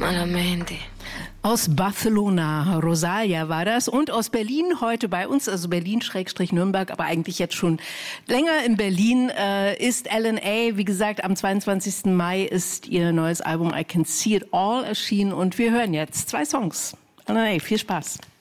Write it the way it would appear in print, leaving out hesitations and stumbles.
Malamente. Aus Barcelona, Rosalia war das. Und aus Berlin heute bei uns, also Berlin-Nürnberg, aber eigentlich jetzt schon länger in Berlin, ist Ellen.A. Wie gesagt, am 22. Mai ist ihr neues Album I Can See It All erschienen. Und wir hören jetzt 2 Songs. Ellen.A., viel Spaß.